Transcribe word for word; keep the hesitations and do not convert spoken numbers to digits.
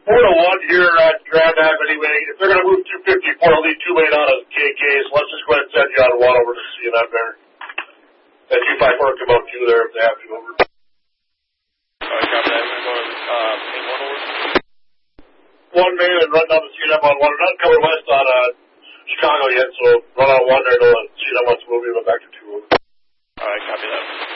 Four to one here at Grand Ave anyway. If they're going to move two fifty-four, I'll leave two eight on a K K, so let's just go ahead and send you on one over to C N M there. That two five four come out two there if they have to over. Alright, copy that. We're going, uh, main one over. One main and run down to C N M on one. We're not coming west on, uh, Chicago yet, so run on one there, and C N M wants to move you back to two over. Alright, copy that.